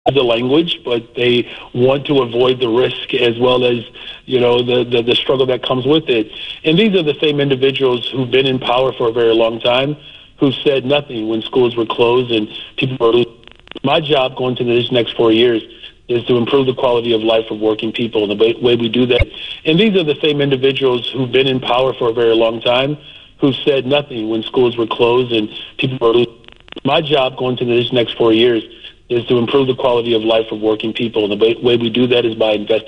the language, but they want to avoid the risk as well as, the struggle that comes with it. And these are the same individuals who've been in power for a very long time, who said nothing when schools were closed and people were losing. My job going into this next 4 years is to improve the quality of life of working people. And the way we do that, and these are the same individuals who've been in power for a very long time, who said nothing when schools were closed and people were losing. My job going into this next 4 years is to improve the quality of life of working people. And the way we do that is by investing